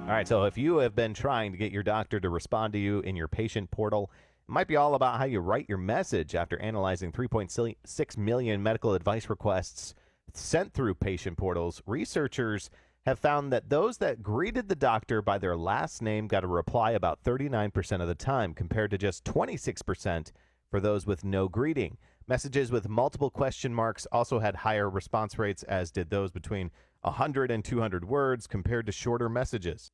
All right, so if you have been trying to get your doctor to respond to you in your patient portal, it might be all about how you write your message. After analyzing 3.6 million medical advice requests sent through patient portals, researchers have found that those that greeted the doctor by their last name got a reply about 39% of the time, compared to just 26% for those with no greeting. Messages with multiple question marks also had higher response rates, as did those between 100 and 200 words, compared to shorter messages.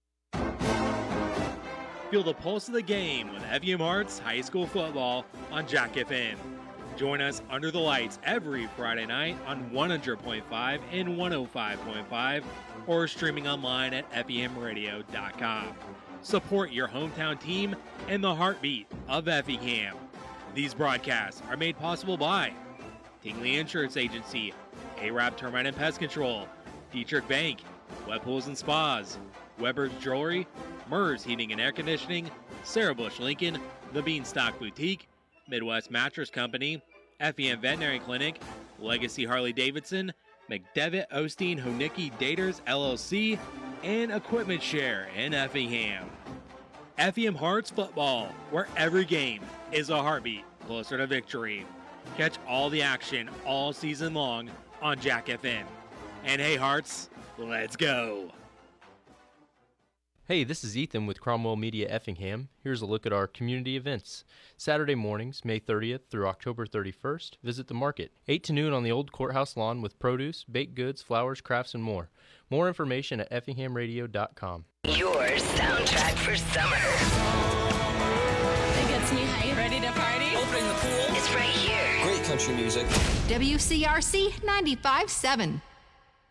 Feel the pulse of the game with Effingham Hearts High School Football on Jack FM. Join us under the lights every Friday night on 100.5 and 105.5, or streaming online at effinghamradio.com. Support your hometown team and the heartbeat of Effingham. These broadcasts are made possible by Tingley Insurance Agency, Arab Termite and Pest Control, Dietrich Bank, Wet Pools and Spas, Weber's Jewelry, Murs Heating and Air Conditioning, Sarah Bush Lincoln, The Beanstalk Boutique, Midwest Mattress Company, FEM Veterinary Clinic, Legacy Harley-Davidson, McDevitt Osteen Honicki Daters LLC, and Equipment Share in Effingham. Effingham Hearts Football, where every game is a heartbeat closer to victory. Catch all the action all season long on Jack FM. And hey Hearts, let's go! Hey, this is Ethan with Cromwell Media Effingham. Here's a look at our community events. Saturday mornings, May 30th through October 31st, visit the market. 8 to noon on the old courthouse lawn with produce, baked goods, flowers, crafts, and more. More information at effinghamradio.com. Your soundtrack for summer. It gets me hyped. Ready to party? Opening the pool. It's right here. Great country music. WCRC 95.7.